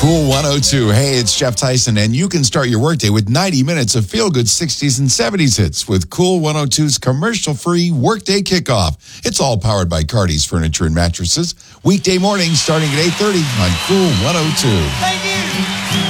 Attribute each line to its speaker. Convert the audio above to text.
Speaker 1: Cool 102. Hey, it's Jeff Tyson, and you can start your workday with 90 minutes of feel-good 60s and 70s hits with Cool 102's commercial-free Workday Kickoff. It's all powered by Cardi's Furniture and Mattresses. Weekday mornings starting at 8:30 on Cool 102.
Speaker 2: Thank you.